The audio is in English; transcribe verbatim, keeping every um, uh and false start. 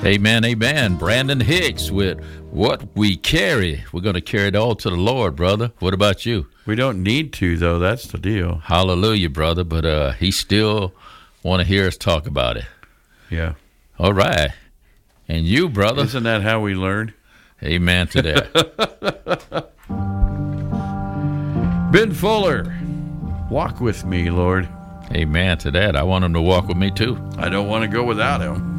Amen, amen. Brandon Hicks with What We Carry. We're going to carry it all to the Lord, brother. What about you? We don't need to, though. That's the deal. Hallelujah, brother. But uh, he still want to hear us talk about it. Yeah. All right. And you, brother. Isn't that how we learn? Amen to that. Ben Fuller, walk with me, Lord. Amen to that. I want him to walk with me, too. I don't want to go without him.